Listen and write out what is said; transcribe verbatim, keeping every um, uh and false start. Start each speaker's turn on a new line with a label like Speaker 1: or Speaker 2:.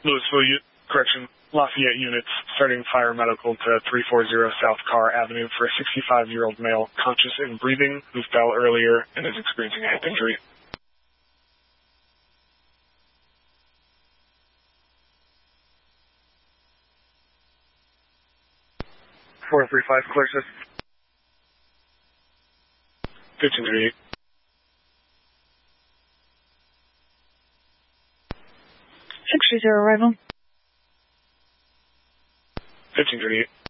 Speaker 1: Louisville, U- correction, Lafayette units starting fire medical to three forty South Carr Avenue for a sixty-five-year-old male conscious and breathing who fell earlier and is experiencing a hip injury. four three five, clear system. fifteen thirty-eight.
Speaker 2: six three zero arrival.
Speaker 1: fifteen thirty-eight.